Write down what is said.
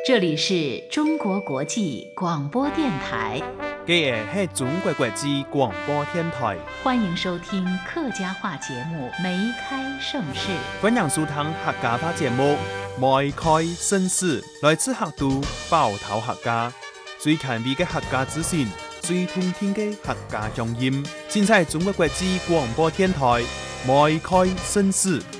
这里是中国国际广播电台。 这是中国国际广播电台， 欢迎收听客家话节目《梅开盛世》。 欢迎收听客家话节目《梅开盛世》，来自客都包头客家，最权威的客家资讯，最通听的客家乡音。现在中国国际广播电台《梅开盛世》。